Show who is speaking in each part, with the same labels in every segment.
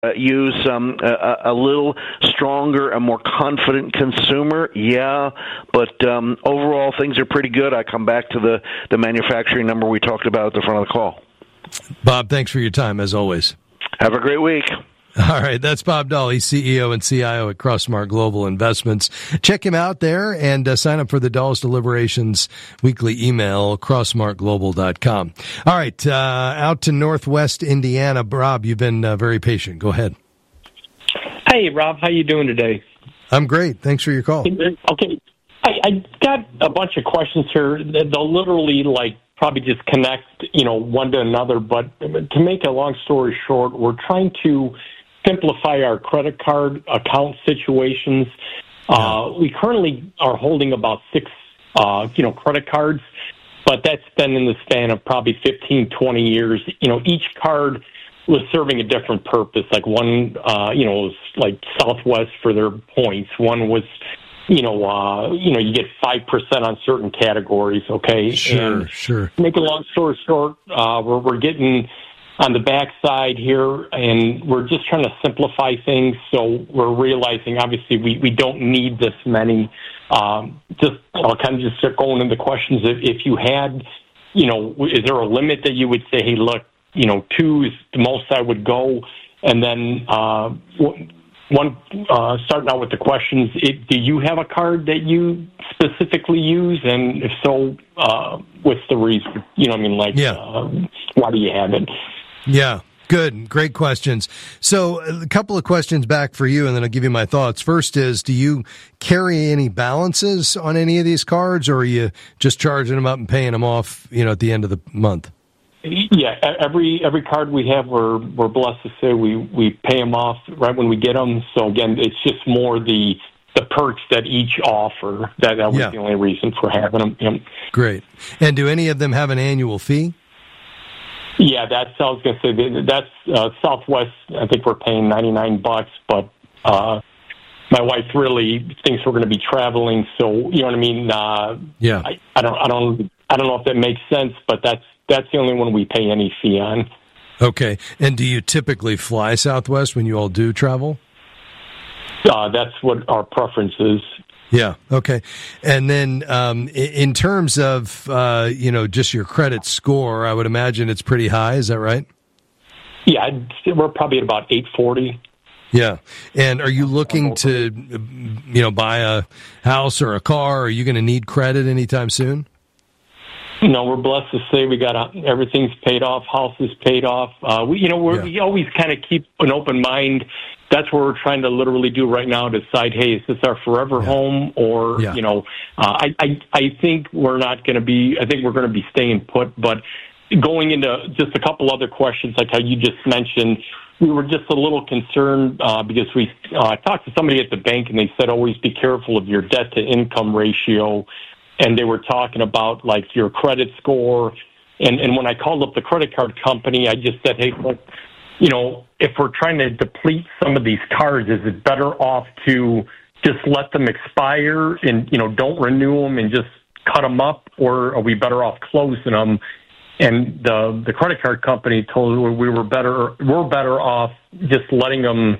Speaker 1: use a little stronger, a more confident consumer? Yeah, but overall things are pretty good. I come back to the manufacturing number we talked about at the front of the call.
Speaker 2: Bob, thanks for your time, as always.
Speaker 1: Have a great week.
Speaker 2: All right, that's Bob Dahl, CEO and CIO at Crossmark Global Investments. Check him out there and sign up for the Dahl's Deliberations weekly email, crossmarkglobal.com. All right, out to Northwest Indiana. Rob, you've been very patient. Go ahead.
Speaker 3: Hey, Rob, how you doing today?
Speaker 2: I'm great. Thanks for your call.
Speaker 3: Okay, I got a bunch of questions here. They'll literally, probably just connect, one to another. But to make a long story short, we're trying to simplify our credit card account situations. We currently are holding about 6, credit cards, but that's been in the span of probably 15, 20 years. Each card was serving a different purpose. Like one, was like Southwest for their points. One was, you get 5% on certain categories. Okay.
Speaker 2: Sure.
Speaker 3: To make a long story short, we're getting on the backside here, and we're just trying to simplify things. So we're realizing, obviously, we don't need this many. I'll kind of just start going into questions. If you had, is there a limit that you would say, hey, look, 2 is the most I would go? And then starting out with the questions, do you have a card that you specifically use? And if so, what's the reason? Why do you have it?
Speaker 2: Yeah, good. Great questions. So a couple of questions back for you, and then I'll give you my thoughts. First is, do you carry any balances on any of these cards, or are you just charging them up and paying them off, at the end of the month?
Speaker 3: Yeah, every card we have, we're blessed to say we pay them off right when we get them. So again, it's just more the perks that each offer. That was the only reason for having them. Yeah.
Speaker 2: Great. And do any of them have an annual fee?
Speaker 3: Yeah, I was going to say that's Southwest. I think we're paying $99, but my wife really thinks we're going to be traveling, so you know what I mean. I don't know if that makes sense, but that's the only one we pay any fee on.
Speaker 2: Okay, and do you typically fly Southwest when you all do travel?
Speaker 3: That's what our preference is.
Speaker 2: Yeah. Okay. And then, in terms of, just your credit score, I would imagine it's pretty high. Is that right?
Speaker 3: Yeah. We're probably at about 840.
Speaker 2: Yeah. And are you looking to, buy a house or a car? Are you going to need credit anytime soon?
Speaker 3: No, we're blessed to say we got everything's paid off. House is paid off. We always kind of keep an open mind. That's what we're trying to literally do right now, decide, hey, is this our forever home? Or, I think we're not going to be, I think we're going to be staying put. But going into just a couple other questions, like how you just mentioned, we were just a little concerned because we talked to somebody at the bank, and they said, always be careful of your debt to income ratio. And they were talking about your credit score. And when I called up the credit card company, I just said, hey, look, if we're trying to deplete some of these cards, is it better off to just let them expire and, don't renew them and just cut them up? Or are we better off closing them? And the credit card company told us we're better off just letting them,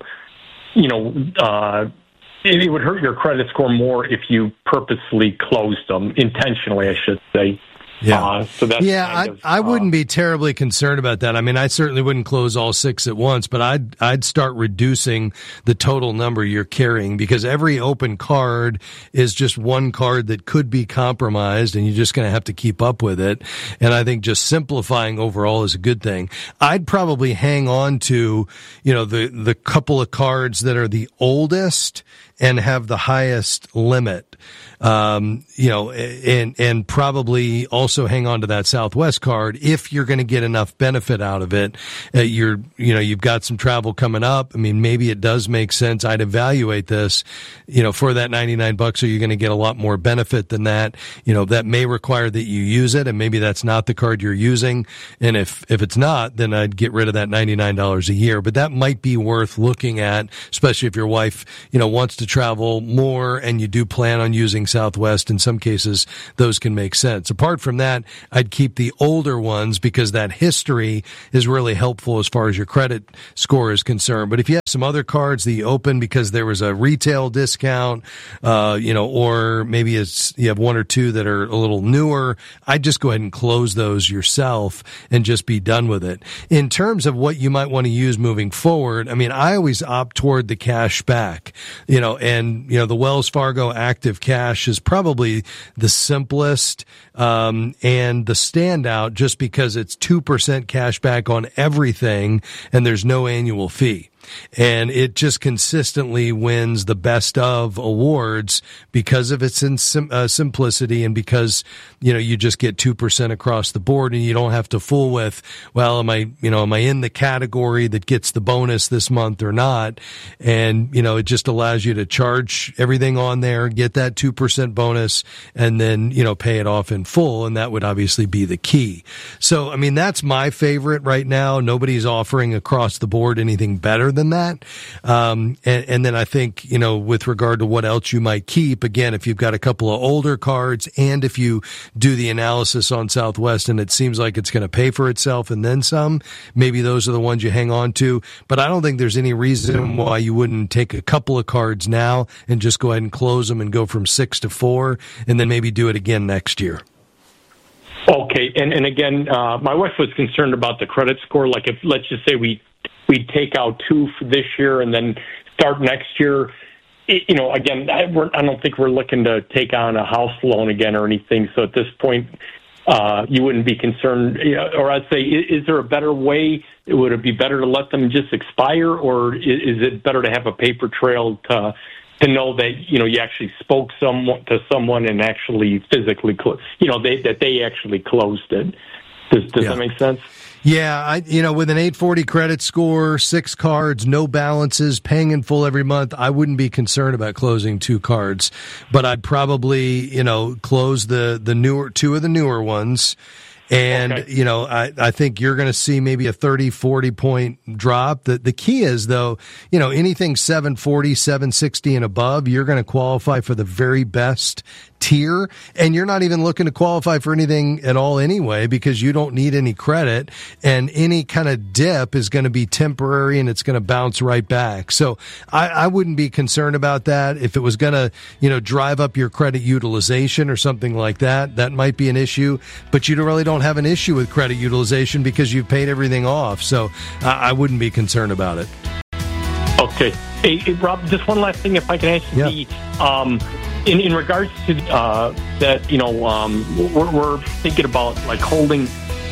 Speaker 3: it would hurt your credit score more if you purposely closed them, intentionally, I should say.
Speaker 2: Yeah.
Speaker 3: So that's
Speaker 2: I wouldn't be terribly concerned about that. I mean, I certainly wouldn't close all 6 at once, but I'd start reducing the total number you're carrying, because every open card is just one card that could be compromised, and you're just going to have to keep up with it. And I think just simplifying overall is a good thing. I'd probably hang on to, the couple of cards that are the oldest and have the highest limit. And probably also hang on to that Southwest card if you're going to get enough benefit out of it. You've got some travel coming up. I mean, maybe it does make sense. I'd evaluate this, for that $99, are you going to get a lot more benefit than that? That may require that you use it, and maybe that's not the card you're using. And if it's not, then I'd get rid of that $99 a year. But that might be worth looking at, especially if your wife, wants to travel more and you do plan on using Southwest, in some cases, those can make sense. Apart from that, I'd keep the older ones because that history is really helpful as far as your credit score is concerned. But if you have some other cards that you open because there was a retail discount, or maybe you have one or two that are a little newer, I'd just go ahead and close those yourself and just be done with it. In terms of what you might want to use moving forward, I mean, I always opt toward the cash back, the Wells Fargo Active Cash is probably the simplest, and the standout just because it's 2% cash back on everything and there's no annual fee. And it just consistently wins the best of awards because of its simplicity and because, you just get 2% across the board and you don't have to fool with, well, am I in the category that gets the bonus this month or not? And, it just allows you to charge everything on there, get that 2% bonus, and then, pay it off in full. And that would obviously be the key. So, I mean, that's my favorite right now. Nobody's offering across the board anything better than that. And then I think, with regard to what else you might keep, again, if you've got a couple of older cards and if you do the analysis on Southwest and it seems like it's going to pay for itself and then some, maybe those are the ones you hang on to. But I don't think there's any reason why you wouldn't take a couple of cards now and just go ahead and close them and go from 6 to 4 and then maybe do it again next year.
Speaker 3: Okay. And again, my wife was concerned about the credit score. Like if, let's just say we take out 2 for this year and then start next year. Again, I don't think we're looking to take on a house loan again or anything. So at this point, you wouldn't be concerned. Or I'd say, is there a better way? Would it be better to let them just expire, or is it better to have a paper trail to know that you actually spoke to someone and actually physically that they actually closed it? Does that make sense?
Speaker 2: Yeah, with an 840 credit score, 6 cards, no balances, paying in full every month, I wouldn't be concerned about closing 2 cards. But I'd probably, close the newer 2 of the newer ones. And, okay. I think you're going to see maybe a 30, 40 point drop. The key is, though, anything 740, 760 and above, you're going to qualify for the very best tier, and you're not even looking to qualify for anything at all anyway because you don't need any credit, and any kind of dip is going to be temporary and it's going to bounce right back. So I wouldn't be concerned about that. If it was going to, drive up your credit utilization or something like that, that might be an issue, but you really don't have an issue with credit utilization because you've paid everything off. So I wouldn't be concerned about it.
Speaker 3: Okay. Hey, Rob, just one last thing, if I can ask you. In regards to that, we're thinking about like holding.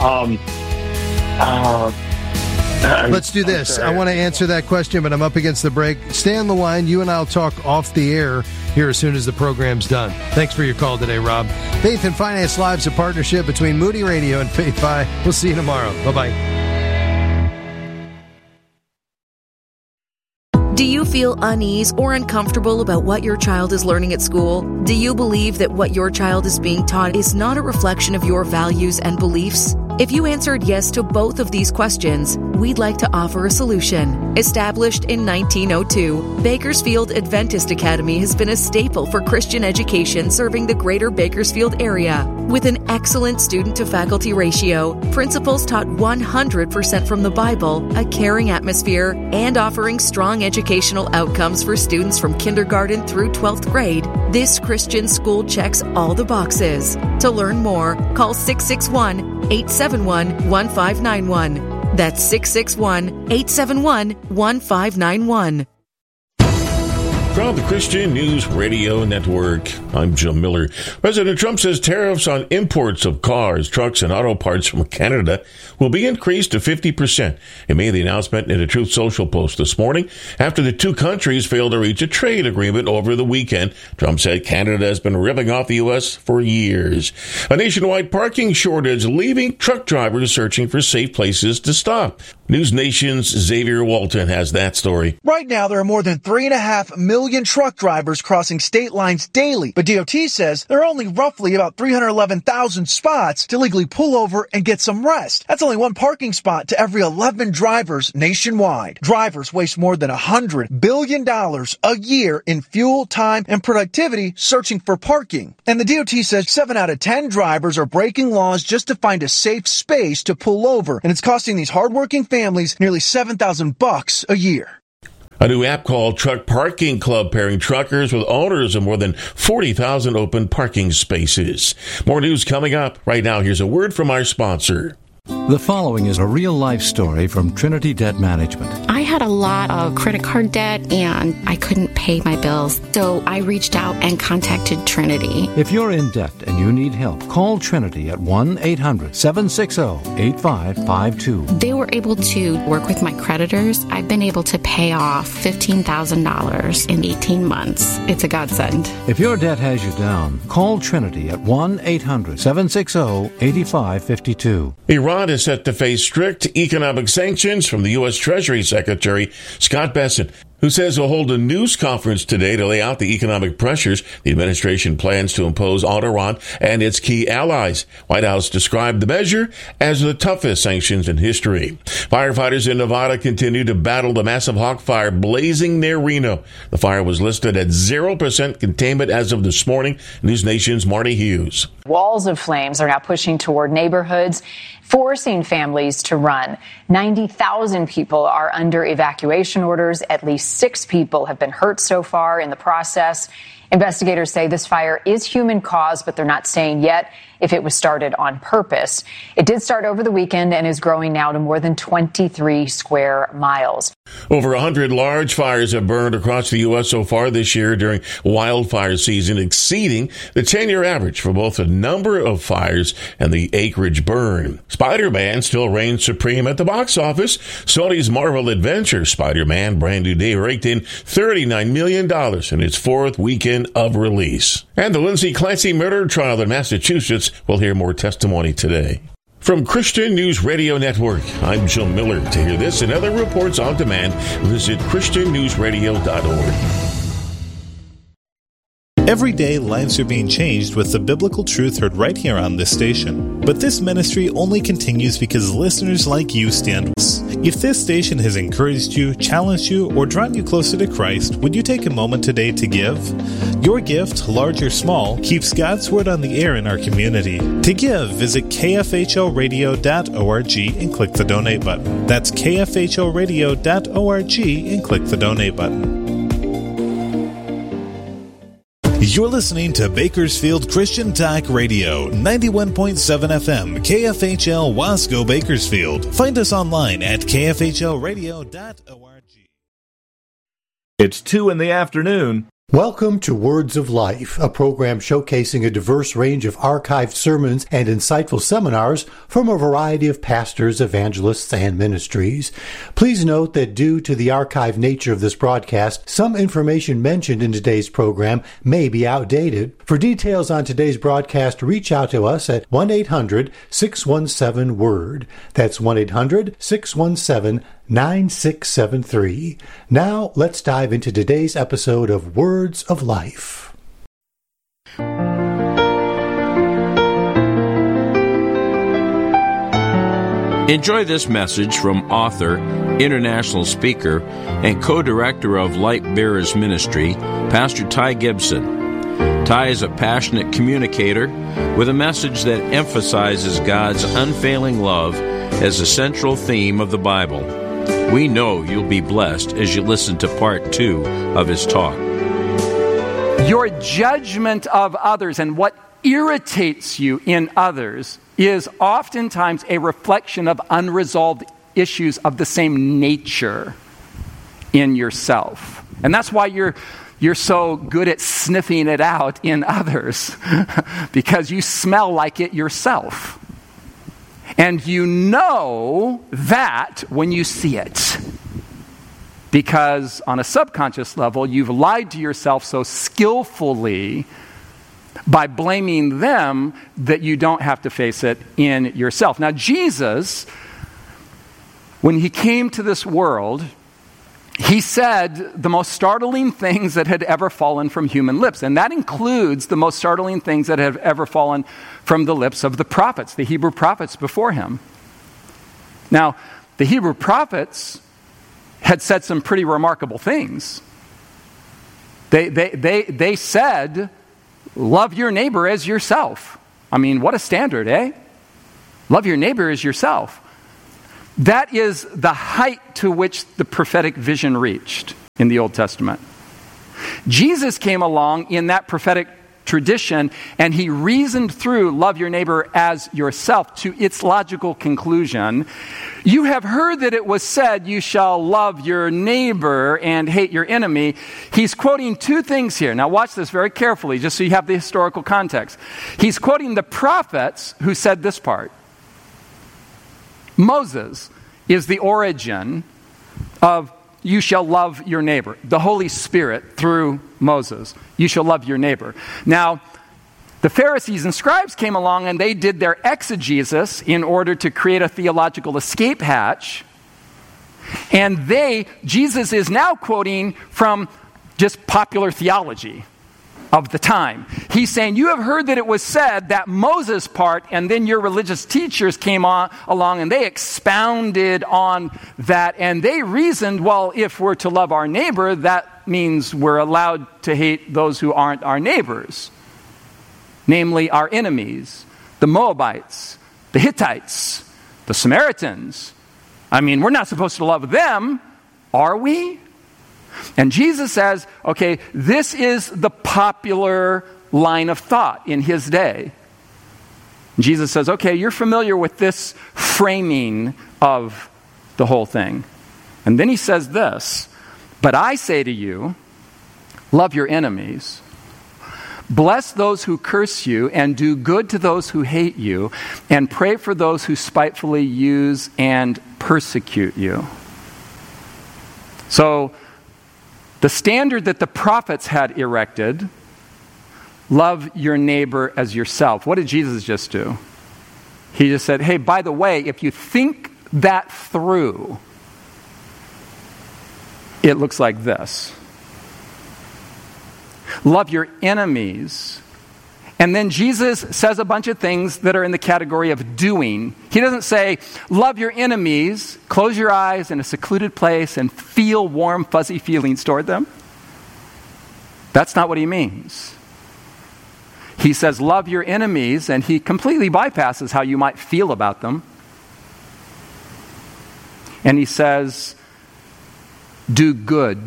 Speaker 2: Let's do this. I want to answer that question, but I'm up against the break. Stay on the line. You and I'll talk off the air here as soon as the program's done. Thanks for your call today, Rob. Faith and Finance Live's a partnership between Moody Radio and Faith Fi. We'll see you tomorrow. Bye-bye.
Speaker 4: Do you feel unease or uncomfortable about what your child is learning at school? Do you believe that what your child is being taught is not a reflection of your values and beliefs? If you answered yes to both of these questions, we'd like to offer a solution. Established in 1902, Bakersfield Adventist Academy has been a staple for Christian education serving the greater Bakersfield area. With an excellent student-to-faculty ratio, principals taught 100% from the Bible, a caring atmosphere, and offering strong educational outcomes for students from kindergarten through 12th grade, this Christian school checks all the boxes. To learn more, call 661-871-1591. That's 661-871-1591.
Speaker 5: From the Christian News Radio Network, I'm Jim Miller. President Trump says tariffs on imports of cars, trucks, and auto parts from Canada will be increased to 50%. He made the announcement in a Truth Social post this morning after the two countries failed to reach a trade agreement over the weekend. Trump said Canada has been ripping off the U.S. for years. A nationwide parking shortage leaving truck drivers searching for safe places to stop. News Nation's Xavier Walton has that story.
Speaker 6: Right now, there are more than 3.5 million million truck drivers crossing state lines daily, but DOT says there are only roughly about 311,000 spots to legally pull over and get some rest. That's only one parking spot to every 11 drivers nationwide. Drivers waste more than $100 billion a year in fuel, time, and productivity searching for parking. And the DOT says 7 out of 10 drivers are breaking laws just to find a safe space to pull over, and it's costing these hardworking families nearly $7,000 a year.
Speaker 5: A new app called Truck Parking Club pairing truckers with owners of more than 40,000 open parking spaces. More news coming up. Right now, here's a word from our sponsor.
Speaker 7: The following is a real-life story from Trinity Debt Management.
Speaker 8: I had a lot of credit card debt, and I couldn't pay my bills, so I reached out and contacted Trinity.
Speaker 7: If you're in debt and you need help, call Trinity at 1-800-760-8552.
Speaker 8: They were able to work with my creditors. I've been able to pay off $15,000 in 18 months. It's a godsend.
Speaker 7: If your debt has you down, call Trinity at 1-800-760-8552.
Speaker 5: Iran is set to face strict economic sanctions from the U.S. Treasury Secretary Scott Bessent, who says he'll hold a news conference today to lay out the economic pressures the administration plans to impose on Iran and its key allies. White House described the measure as the toughest sanctions in history. Firefighters in Nevada continue to battle the massive hawk fire blazing near Reno. The fire was listed at 0% containment as of this morning. News Nation's Marty Hughes.
Speaker 9: Walls of flames are now pushing toward neighborhoods, forcing families to run. 90,000 people are under evacuation orders. At least 6 people have been hurt so far in the process. Investigators say this fire is human caused, but they're not saying yet if it was started on purpose. It did start over the weekend and is growing now to more than 23 square miles.
Speaker 5: Over 100 large fires have burned across the U.S. so far this year during wildfire season, exceeding the 10-year average for both the number of fires and the acreage burned. Spider-Man still reigns supreme at the box office. Sony's Marvel Adventure Spider-Man Brand New Day raked in $39 million in its 4th weekend of release. And the Lindsay Clancy murder trial in Massachusetts will hear more testimony today. From Christian News Radio Network, I'm Joe Miller. To hear this and other reports on demand, visit ChristianNewsRadio.org.
Speaker 10: Every day, lives are being changed with the biblical truth heard right here on this station. But this ministry only continues because listeners like you stand with us. If this station has encouraged you, challenged you, or drawn you closer to Christ, would you take a moment today to give? Your gift, large or small, keeps God's Word on the air in our community. To give, visit kfhlradio.org and click the donate button. That's kfhlradio.org and click the donate button. You're listening to Bakersfield Christian Talk Radio, 91.7 FM, KFHL Wasco, Bakersfield. Find us online at kfhlradio.org.
Speaker 11: It's 2 in the afternoon.
Speaker 12: Welcome to Words of Life, a program showcasing a diverse range of archived sermons and insightful seminars from a variety of pastors, evangelists, and ministries. Please note that due to the archived nature of this broadcast, some information mentioned in today's program may be outdated. For details on today's broadcast, reach out to us at 1-800-617-WORD. That's 1-800-617-9673. Now, let's dive into today's episode of Words of Life.
Speaker 13: Enjoy this message from author, international speaker, and co-director of Light Bearers Ministry, Pastor Ty Gibson. Ty is a passionate communicator with a message that emphasizes God's unfailing love as a central theme of the Bible. We know you'll be blessed as you listen to part 2 of his talk.
Speaker 14: Your judgment of others and what irritates you in others is oftentimes a reflection of unresolved issues of the same nature in yourself. And that's why you're so good at sniffing it out in others, because you smell like it yourself. And you know that when you see it. Because on a subconscious level, you've lied to yourself so skillfully by blaming them that you don't have to face it in yourself. Now, Jesus, when he came to this world, he said the most startling things that had ever fallen from human lips. And that includes the most startling things that have ever fallen from the lips of the prophets, the Hebrew prophets before him. Now, the Hebrew prophets had said some pretty remarkable things. They said, love your neighbor as yourself. I mean, what a standard, eh? Love your neighbor as yourself. That is the height to which the prophetic vision reached in the Old Testament. Jesus came along in that prophetic tradition, and he reasoned through love your neighbor as yourself to its logical conclusion. You have heard that it was said, you shall love your neighbor and hate your enemy. He's quoting two things here. Now watch this very carefully, just so you have the historical context. He's quoting the prophets who said this part. Moses is the origin of you shall love your neighbor. The Holy Spirit through Moses. You shall love your neighbor. Now, the Pharisees and scribes came along and they did their exegesis in order to create a theological escape hatch. And Jesus is now quoting from just popular theology of the time. He's saying, you have heard that it was said, that Moses part, and then your religious teachers came along and they expounded on that, and they reasoned, well, if we're to love our neighbor, that means we're allowed to hate those who aren't our neighbors, namely our enemies, the Moabites, the Hittites, the Samaritans. I mean, we're not supposed to love them, are we? And Jesus says, okay, this is the popular line of thought in his day. Jesus says, okay, you're familiar with this framing of the whole thing. And then he says this, but I say to you, love your enemies, bless those who curse you, and do good to those who hate you, and pray for those who spitefully use and persecute you. So, the standard that the prophets had erected, love your neighbor as yourself. What did Jesus just do? He just said, hey, by the way, if you think that through, it looks like this. Love your enemies. And then Jesus says a bunch of things that are in the category of doing. He doesn't say, love your enemies, close your eyes in a secluded place and feel warm, fuzzy feelings toward them. That's not what he means. He says, love your enemies, and he completely bypasses how you might feel about them. And he says, do good.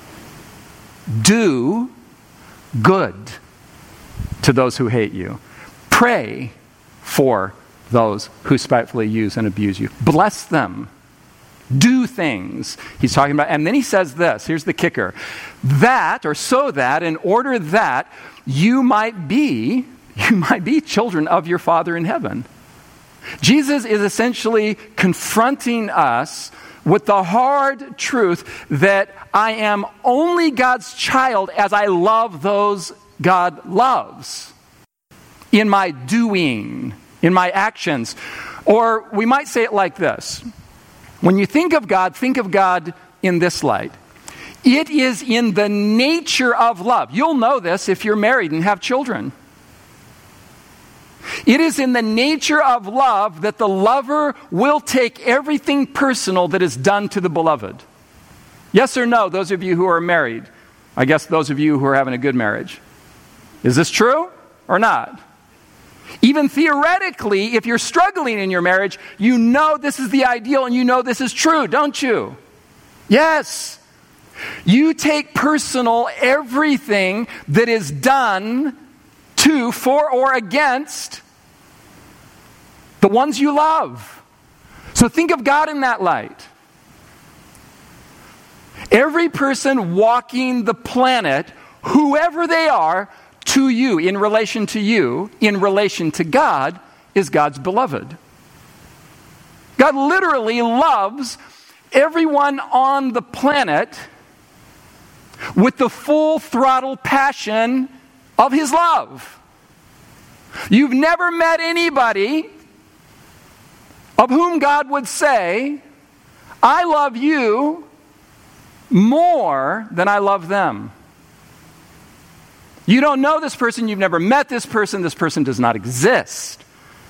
Speaker 14: Do good to those who hate you. Pray for those who spitefully use and abuse you. Bless them. Do things. He's talking about, and then he says this, here's the kicker. That, or so that, in order that you might be children of your Father in heaven. Jesus is essentially confronting us with the hard truth that I am only God's child as I love those God loves, in my doing, in my actions. Or we might say it like this. When you think of God in this light. It is in the nature of love. You'll know this if you're married and have children. It is in the nature of love that the lover will take everything personal that is done to the beloved. Yes or no, those of you who are married? I guess those of you who are having a good marriage. Is this true or not? Even theoretically, if you're struggling in your marriage, you know this is the ideal and you know this is true, don't you? Yes. You take personal everything that is done to, for, or against the ones you love. So think of God in that light. Every person walking the planet, whoever they are, to you, in relation to God, is God's beloved. God literally loves everyone on the planet with the full throttle passion of his love. You've never met anybody of whom God would say, I love you more than I love them. You don't know this person, you've never met this person does not exist.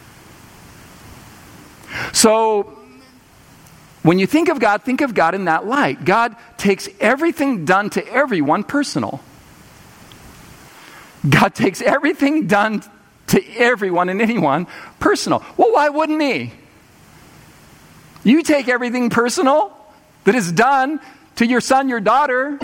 Speaker 14: So, when you think of God in that light. God takes everything done to everyone personal. God takes everything done to everyone and anyone personal. Well, why wouldn't he? You take everything personal that is done to your son, your daughter,